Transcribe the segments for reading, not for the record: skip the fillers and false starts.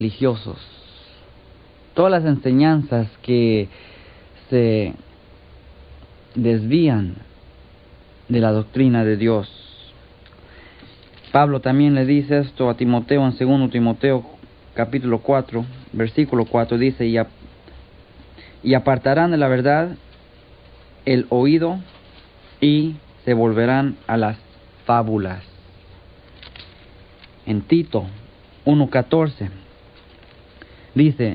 religiosos, todas las enseñanzas que se desvían de la doctrina de Dios. Pablo también le dice esto a Timoteo en 2 Timoteo capítulo 4, versículo 4, dice, y apartarán de la verdad el oído y se volverán a las fábulas. En Tito 1:14 dice,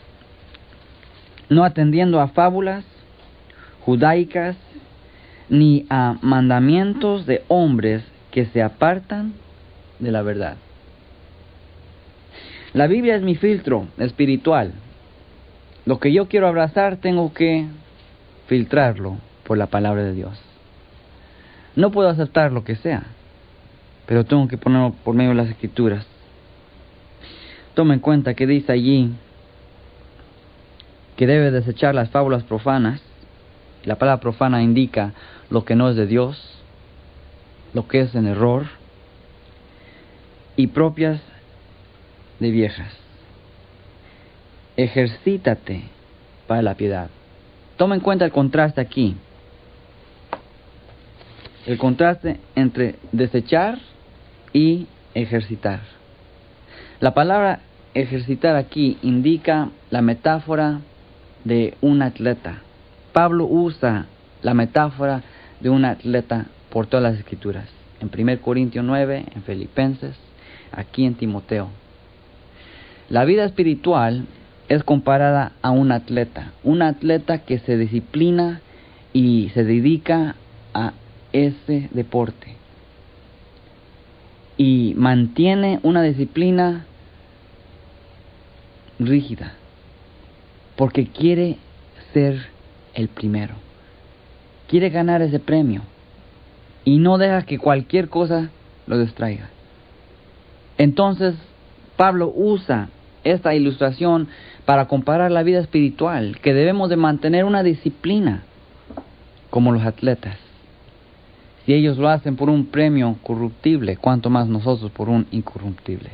no atendiendo a fábulas judaicas ni a mandamientos de hombres que se apartan de la verdad. La Biblia es mi filtro espiritual. Lo que yo quiero abrazar tengo que filtrarlo por la palabra de Dios. No puedo aceptar lo que sea, pero tengo que ponerlo por medio de las Escrituras. Toma en cuenta que dice allí que debe desechar las fábulas profanas. La palabra profana indica lo que no es de Dios, lo que es en error, y propias de viejas. Ejercítate para la piedad. Toma en cuenta el contraste aquí. El contraste entre desechar y ejercitar. La palabra ejercitar aquí indica la metáfora de un atleta. Pablo usa la metáfora de un atleta por todas las Escrituras. En 1 Corintios 9, en Filipenses, aquí en Timoteo. La vida espiritual es comparada a un atleta que se disciplina y se dedica a ese deporte y mantiene una disciplina rígida porque quiere ser el primero, quiere ganar ese premio y no deja que cualquier cosa lo distraiga. Entonces Pablo usa esta ilustración para comparar la vida espiritual, que debemos de mantener una disciplina como los atletas. Si ellos lo hacen por un premio corruptible, ¿cuánto más nosotros por un incorruptible?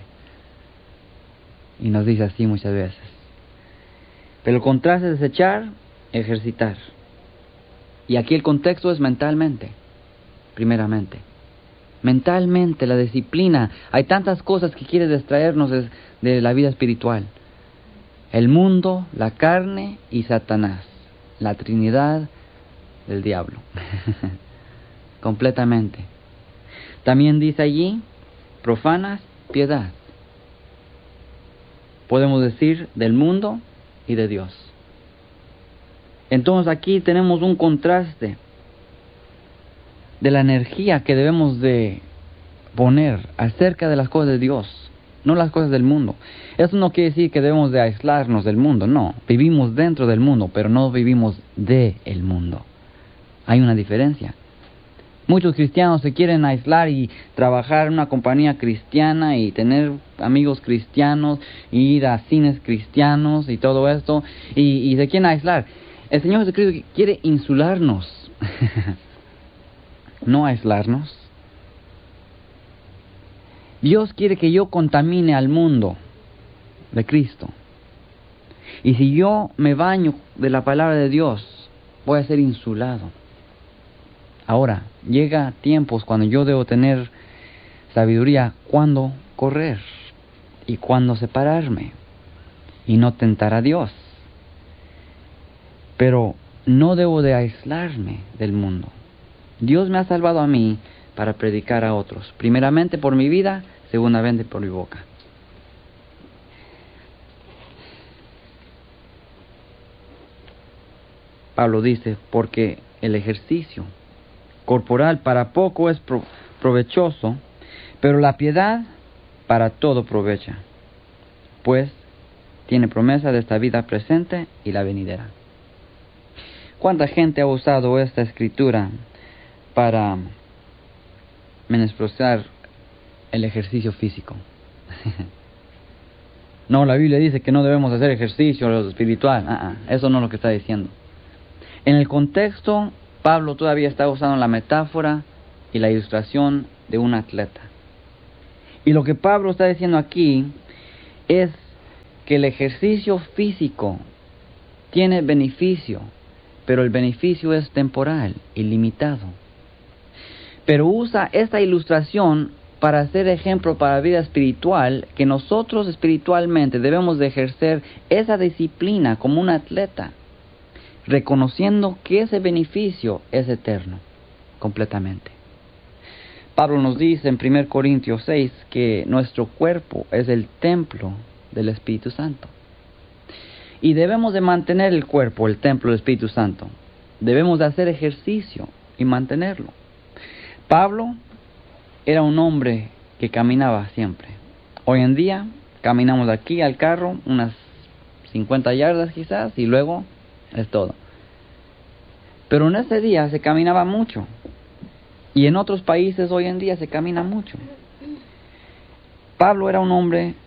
Y nos dice así muchas veces. Pero el contraste es desechar, ejercitar. Y aquí el contexto es mentalmente, primeramente. Mentalmente, la disciplina. Hay tantas cosas que quiere distraernos de la vida espiritual. El mundo, la carne y Satanás. La trinidad del diablo. Completamente. También dice allí, profanas, piedad. Podemos decir del mundo y de Dios. Entonces aquí tenemos un contraste de la energía que debemos de poner acerca de las cosas de Dios, no las cosas del mundo. Eso no quiere decir que debemos de aislarnos del mundo, no. Vivimos dentro del mundo, pero no vivimos del mundo. Hay una diferencia. Muchos cristianos se quieren aislar y trabajar en una compañía cristiana y tener amigos cristianos, y ir a cines cristianos y todo esto, y se quieren aislar. El Señor Jesucristo quiere insularnos, no aislarnos. Dios quiere que yo contamine al mundo de Cristo. Y si yo me baño de la palabra de Dios, voy a ser insulado. Ahora, llega tiempos cuando yo debo tener sabiduría cuándo correr y cuándo separarme y no tentar a Dios. Pero no debo de aislarme del mundo. Dios me ha salvado a mí para predicar a otros. Primeramente por mi vida, segundamente por mi boca. Pablo dice, porque el ejercicio corporal para poco es provechoso, pero la piedad para todo provecha, pues tiene promesa de esta vida presente y la venidera. ¿Cuánta gente ha usado esta escritura para menospreciar el ejercicio físico? No, la Biblia dice que no debemos hacer ejercicio lo espiritual. Eso no es lo que está diciendo. En el contexto, Pablo todavía está usando la metáfora y la ilustración de un atleta. Y lo que Pablo está diciendo aquí es que el ejercicio físico tiene beneficio, pero el beneficio es temporal y limitado. Pero usa esta ilustración para hacer ejemplo para la vida espiritual, que nosotros espiritualmente debemos de ejercer esa disciplina como un atleta, reconociendo que ese beneficio es eterno, completamente. Pablo nos dice en 1 Corintios 6 que nuestro cuerpo es el templo del Espíritu Santo. Y debemos de mantener el cuerpo, el templo del Espíritu Santo. Debemos de hacer ejercicio y mantenerlo. Pablo era un hombre que caminaba siempre. Hoy en día caminamos de aquí al carro unas 50 yardas quizás y luego es todo. Pero en ese día se caminaba mucho. Y en otros países hoy en día se camina mucho. Pablo era un hombre,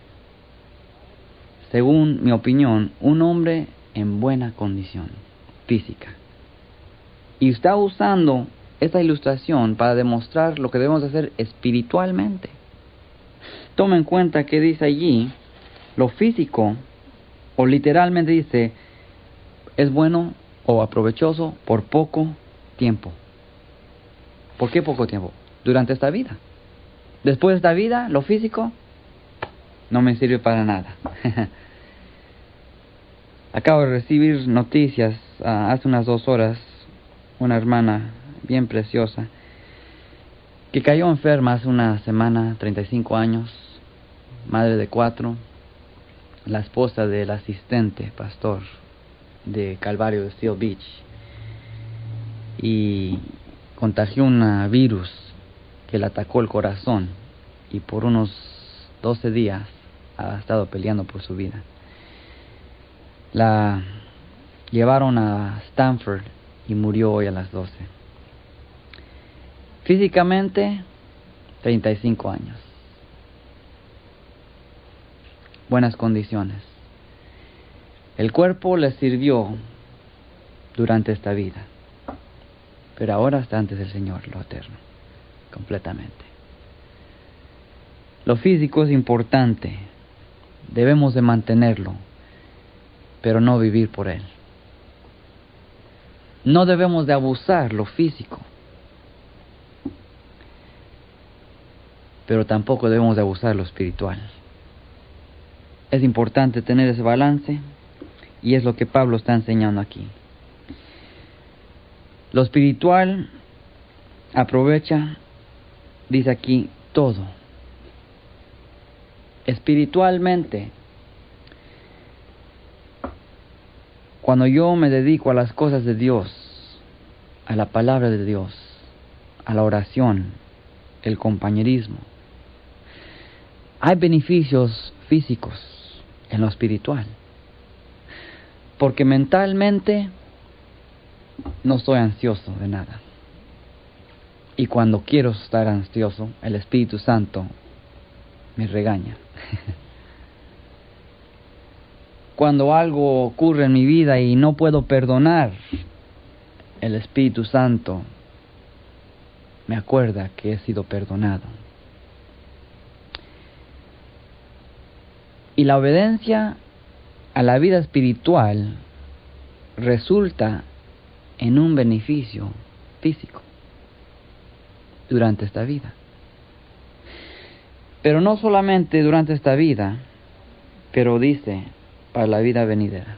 según mi opinión, un hombre en buena condición física. Y está usando esta ilustración para demostrar lo que debemos hacer espiritualmente. Toma en cuenta que dice allí, lo físico, o literalmente dice, es bueno o aprovechoso por poco tiempo. ¿Por qué poco tiempo? Durante esta vida. Después de esta vida, lo físico no me sirve para nada. Acabo de recibir noticias hace unas 2 horas, una hermana bien preciosa, que cayó enferma hace una semana, 35 años, madre de 4, la esposa del asistente pastor de Calvario de Steel Beach, y contagió un virus que le atacó el corazón, y por unos 12 días ha estado peleando por su vida. La llevaron a Stanford y murió hoy a las 12. Físicamente, 35 años. Buenas condiciones. El cuerpo le sirvió durante esta vida, pero ahora está ante el Señor, lo eterno, completamente. Lo físico es importante, debemos de mantenerlo, pero no vivir por él. No debemos de abusar lo físico, pero tampoco debemos de abusar lo espiritual. Es importante tener ese balance, y es lo que Pablo está enseñando aquí. Lo espiritual aprovecha, dice aquí, todo. Espiritualmente, cuando yo me dedico a las cosas de Dios, a la palabra de Dios, a la oración, el compañerismo, hay beneficios físicos en lo espiritual, porque mentalmente no estoy ansioso de nada, y cuando quiero estar ansioso, el Espíritu Santo me regaña. Cuando algo ocurre en mi vida y no puedo perdonar, el Espíritu Santo me acuerda que he sido perdonado. Y la obediencia a la vida espiritual resulta en un beneficio físico durante esta vida. Pero no solamente durante esta vida, pero dice para la vida venidera.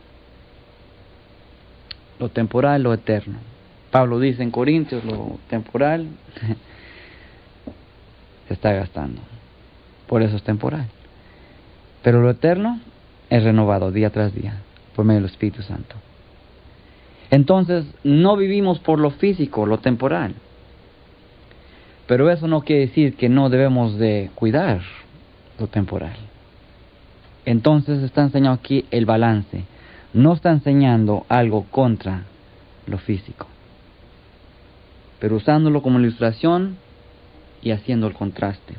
Lo temporal, lo eterno. Pablo dice en Corintios, lo temporal se está gastando. Por eso es temporal. Pero lo eterno es renovado día tras día por medio del Espíritu Santo. Entonces, no vivimos por lo físico, lo temporal. Pero eso no quiere decir que no debemos de cuidar lo temporal. Entonces está enseñando aquí el balance. No está enseñando algo contra lo físico, pero usándolo como ilustración y haciendo el contraste.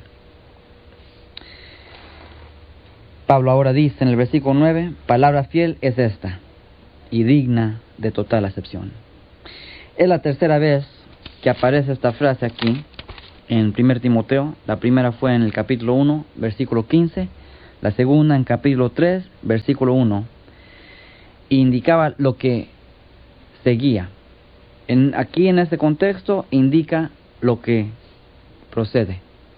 Pablo ahora dice en el versículo 9, palabra fiel es esta, y digna de total acepción. Es la tercera vez que aparece esta frase aquí en 1 Timoteo. La primera fue en el capítulo 1, versículo 15, La segunda en capítulo 3, versículo 1, indicaba lo que seguía. Aquí en este contexto indica lo que procede.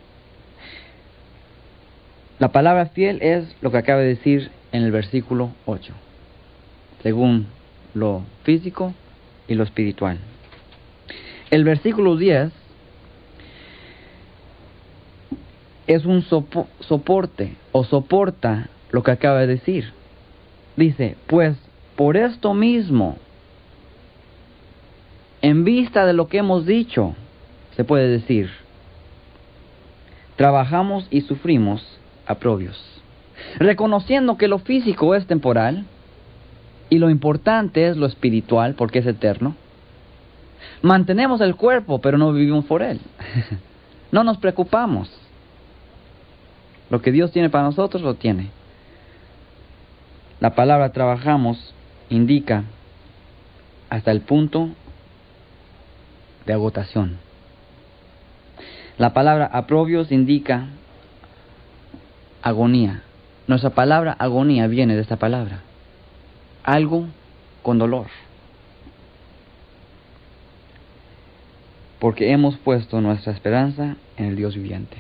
La palabra fiel es lo que acaba de decir en el versículo 8, según lo físico y lo espiritual. El versículo 10 es un soporte o soporta lo que acaba de decir. Dice, pues por esto mismo, en vista de lo que hemos dicho, se puede decir, trabajamos y sufrimos aprobios, reconociendo que lo físico es temporal y lo importante es lo espiritual porque es eterno. Mantenemos el cuerpo, pero no vivimos por él. No nos preocupamos. Lo que Dios tiene para nosotros, lo tiene. La palabra trabajamos indica hasta el punto de agotación. La palabra aprobios indica agonía. Nuestra palabra agonía viene de esta palabra. Algo con dolor. Porque hemos puesto nuestra esperanza en el Dios viviente.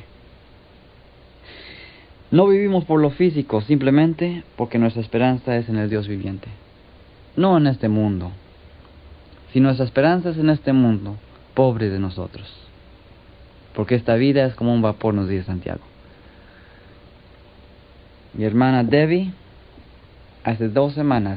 No vivimos por lo físico, simplemente porque nuestra esperanza es en el Dios viviente. No en este mundo. Si nuestra esperanza es en este mundo, pobre de nosotros. Porque esta vida es como un vapor, nos dice Santiago. Mi hermana Debbie, hace 2 semanas,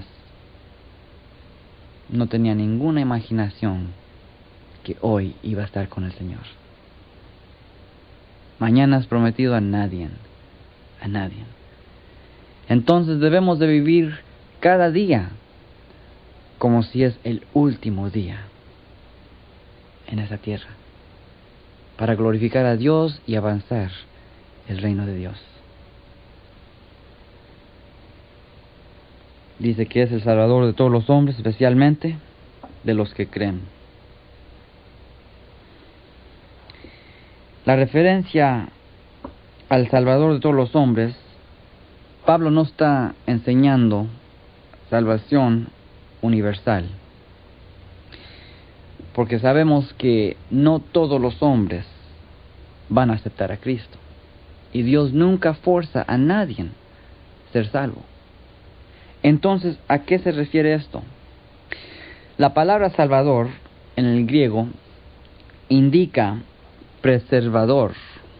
no tenía ninguna imaginación que hoy iba a estar con el Señor. Mañana es prometido a nadie. A nadie. Entonces debemos de vivir cada día como si es el último día en esta tierra, para glorificar a Dios y avanzar el reino de Dios. Dice que es el Salvador de todos los hombres, especialmente de los que creen. La referencia al Salvador de todos los hombres, Pablo no está enseñando salvación universal, porque sabemos que no todos los hombres van a aceptar a Cristo, y Dios nunca forza a nadie a ser salvo. Entonces, ¿a qué se refiere esto? La palabra Salvador en el griego indica preservador.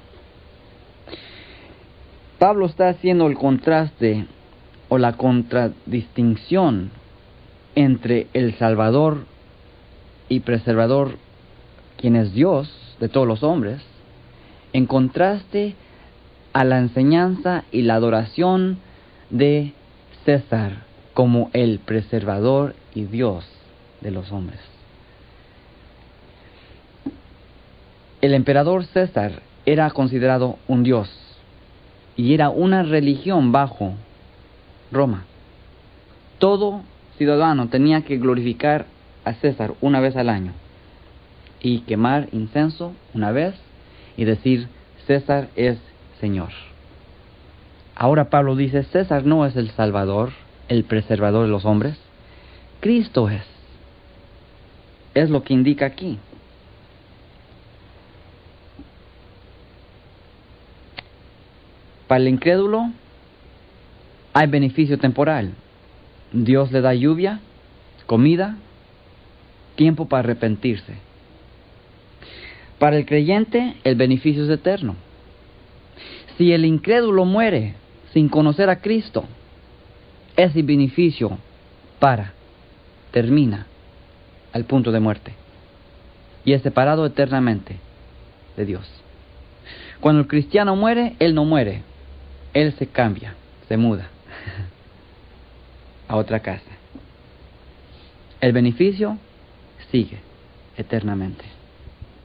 Pablo está haciendo el contraste o la contradistinción entre el Salvador y preservador, quien es Dios de todos los hombres, en contraste a la enseñanza y la adoración de César como el preservador y Dios de los hombres. El emperador César era considerado un dios y era una religión bajo Roma. Todo ciudadano tenía que glorificar a César una vez al año y quemar incienso una vez y decir César es Señor. Ahora Pablo dice César no es el Salvador, el preservador de los hombres, Cristo es. Es lo que indica aquí. Para el incrédulo hay beneficio temporal. Dios le da lluvia, comida, tiempo para arrepentirse. Para el creyente el beneficio es eterno. Si el incrédulo muere sin conocer a Cristo, ese beneficio termina al punto de muerte y es separado eternamente de Dios. Cuando el cristiano muere, él no muere, él se cambia, se muda a otra casa. El beneficio sigue eternamente.